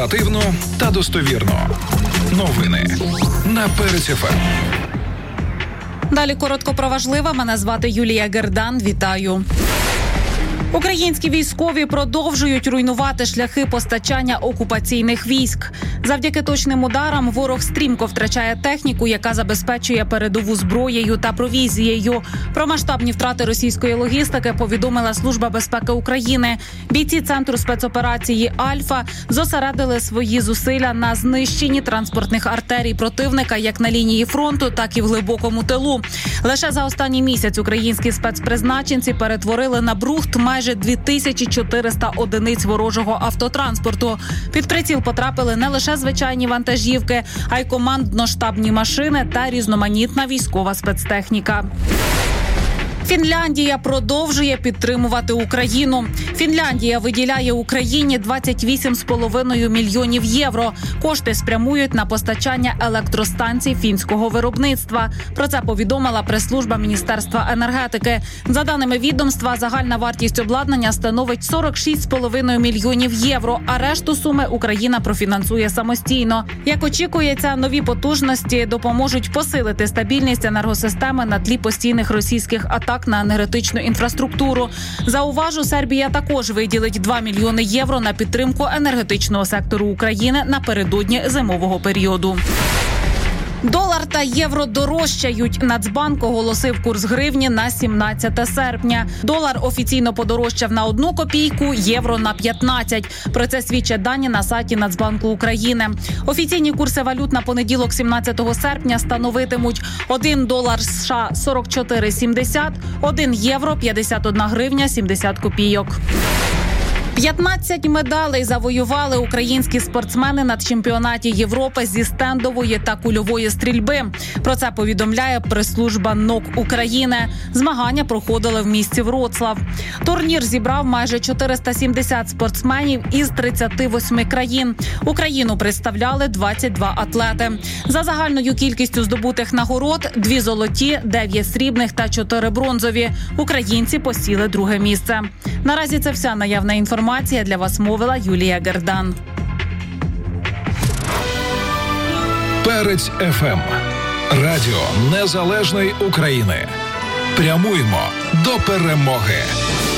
Інформативно та достовірно. Новини на Перець ФМ. Далі коротко про важливе. Мене звати Юлія Гердан. Вітаю. Українські військові продовжують руйнувати шляхи постачання окупаційних військ. Завдяки точним ударам ворог стрімко втрачає техніку, яка забезпечує передову зброєю та провізією. Про масштабні втрати російської логістики повідомила Служба безпеки України. Бійці Центру спецоперації «Альфа» зосередили свої зусилля на знищенні транспортних артерій противника як на лінії фронту, так і в глибокому тилу. Лише за останній місяць українські спецпризначенці перетворили на брухт майже 2400 одиниць ворожого автотранспорту. Під приціл потрапили не лише звичайні вантажівки, а й командно-штабні машини та різноманітна військова спецтехніка. Фінляндія продовжує підтримувати Україну. Фінляндія виділяє Україні 28,5 мільйонів євро. Кошти спрямують на постачання електростанцій фінського виробництва. Про це повідомила прес-служба Міністерства енергетики. За даними відомства, загальна вартість обладнання становить 46,5 мільйонів євро, а решту суми Україна профінансує самостійно. Як очікується, нові потужності допоможуть посилити стабільність енергосистеми на тлі постійних російських атак на енергетичну інфраструктуру. Зауважу, Сербія також виділить 2 мільйони євро на підтримку енергетичного сектору України напередодні зимового періоду. Долар та євро дорожчають. Нацбанк оголосив курс гривні на 17 серпня. Долар офіційно подорожчав на 1 копійку, євро на 15. Про це свідчать дані на сайті Нацбанку України. Офіційні курси валют на понеділок 17 серпня становитимуть 1 долар США 44,70, 1 євро 51 гривня 70 копійок. 15 медалей завоювали українські спортсмени на чемпіонаті Європи зі стендової та кульової стрільби. Про це повідомляє прес-служба НОК України. Змагання проходили в місті Вроцлав. Турнір зібрав майже 470 спортсменів із 38 країн. Україну представляли 22 атлети. За загальною кількістю здобутих нагород – 2 золоті, 9 срібних та 4 бронзові. Українці посіли 2 місце. Наразі це вся наявна інформація. Для вас мовила Юлія Гердан. Перець ФМ. Радіо Незалежної України. Прямуємо до перемоги.